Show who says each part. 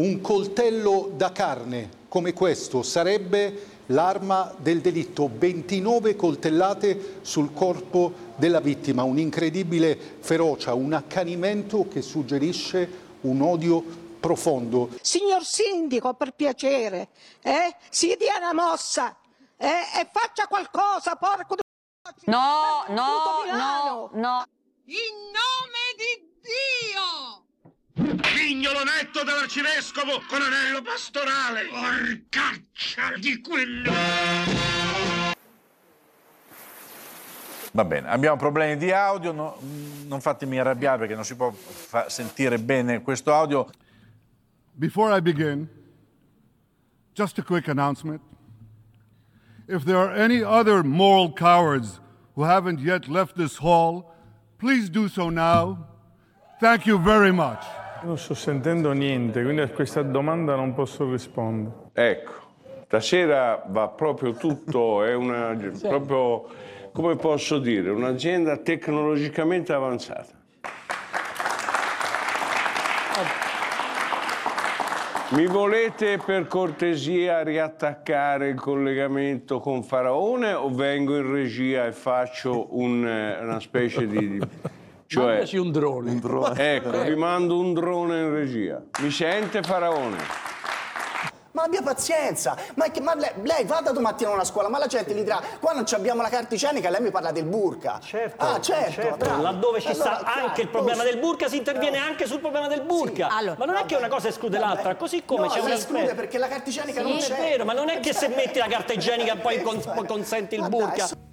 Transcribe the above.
Speaker 1: Un coltello da carne come questo sarebbe l'arma del delitto. 29 coltellate sul corpo della vittima, un'incredibile ferocia, un accanimento che suggerisce un odio profondo.
Speaker 2: Signor Sindaco, per piacere, si dia una mossa e faccia qualcosa, porco di...
Speaker 3: No.
Speaker 2: In nome di Dio!
Speaker 4: Figliolo netto dell'arcivescovo con anello pastorale! Porcaccia di quello!
Speaker 5: Va bene, abbiamo problemi di audio, non fatemi arrabbiare perché non si può sentire bene questo audio.
Speaker 6: Before I begin, just a quick announcement. If there are any other moral cowards who haven't yet left this hall, please do so now. Thank you very much.
Speaker 7: Non sto sentendo niente, quindi a questa domanda non posso rispondere.
Speaker 8: Ecco, stasera va proprio tutto, è una proprio, come posso dire, un'azienda tecnologicamente avanzata. Mi volete per cortesia riattaccare il collegamento con Faraone o vengo in regia e faccio una specie di... Cioè,
Speaker 9: mandaci un drone.
Speaker 8: Ecco, vi mando un drone in regia. Mi sente Faraone?
Speaker 10: Ma abbia pazienza, ma lei vada domattina a una scuola, ma la gente gli dirà, qua non abbiamo la carta igienica, lei mi parla del burka.
Speaker 11: Certo,
Speaker 10: certo.
Speaker 11: Laddove ci sta anche il problema del burka, si interviene anche sul problema del burka.
Speaker 3: Sì, allora,
Speaker 11: ma non è che una cosa esclude l'altra, così come c'è un
Speaker 10: esclude perché la carta igienica non c'è.
Speaker 11: È vero, ma non è che se metti la carta igienica poi consenti il burka.